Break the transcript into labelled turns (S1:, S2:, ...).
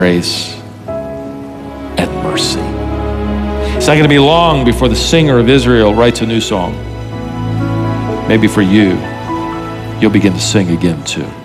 S1: grace and mercy. It's not going to be long before the singer of Israel writes a new song. Maybe for you, you'll begin to sing again too.